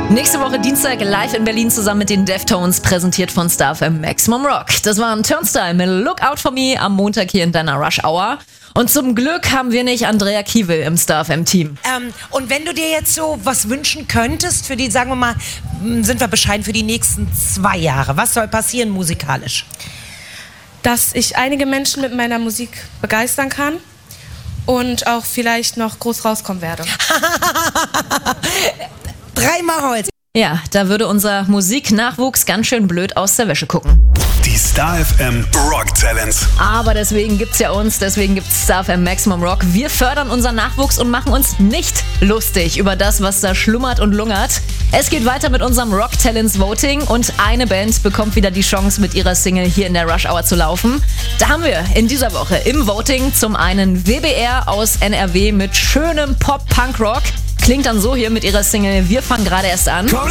Nächste Woche Dienstag live in Berlin zusammen mit den Deftones, präsentiert von Star FM Maximum Rock. Das war ein Turnstile mit Look Out For Me am Montag hier in deiner Rush Hour. Und zum Glück haben wir nicht Andrea Kiewel im Star FM Team. Und wenn du dir jetzt so was wünschen könntest für die, sagen wir mal, sind wir bescheiden, für die nächsten 2 Jahre, was soll passieren musikalisch? Dass ich einige Menschen mit meiner Musik begeistern kann und auch vielleicht noch groß rauskommen werde. 3-mal Holz. Ja, da würde unser Musiknachwuchs ganz schön blöd aus der Wäsche gucken. Die Star FM Rock Talents. Aber deswegen gibt's ja uns, deswegen gibt's Star FM Maximum Rock. Wir fördern unseren Nachwuchs und machen uns nicht lustig über das, was da schlummert und lungert. Es geht weiter mit unserem Rock Talents Voting und eine Band bekommt wieder die Chance, mit ihrer Single hier in der Rush Hour zu laufen. Da haben wir in dieser Woche im Voting zum einen WBR aus NRW mit schönem Pop-Punk-Rock. Klingt dann so hier mit ihrer Single Wir fangen gerade erst an.